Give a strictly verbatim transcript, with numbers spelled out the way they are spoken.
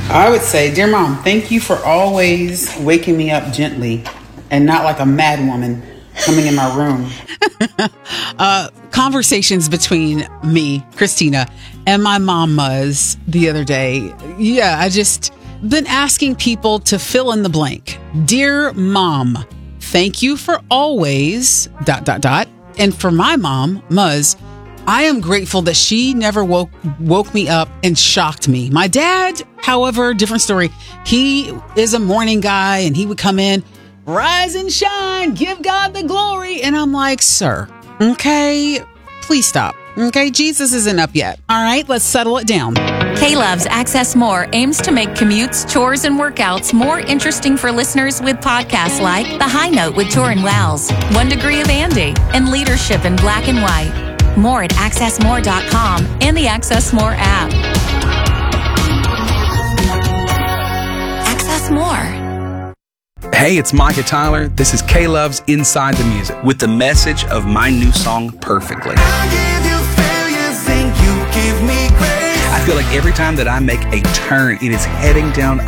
I would say, dear mom, thank you for always waking me up gently and not like a mad woman coming in my room. uh, conversations between me, Christina, and my mom Muzz the other day. Yeah, I just been asking people to fill in the blank. Dear mom, thank you for always dot dot dot. And for my mom, Muzz, I am grateful that she never woke woke me up and shocked me. My dad, however, different story. He is a morning guy and he would come in, rise and shine, give God the glory. And I'm like, sir, okay, please stop. Okay, Jesus isn't up yet. All right, let's settle it down. K-Love's Access More aims to make commutes, chores, and workouts more interesting for listeners with podcasts like The High Note with Torin Wells, One Degree of Andy, and Leadership in Black and White. More at access more dot com and the Access More app. Access More. Hey, it's Micah Tyler. This is K-Love's Inside the Music with the message of my new song, Perfectly. I feel like every time that I make a turn, it is heading down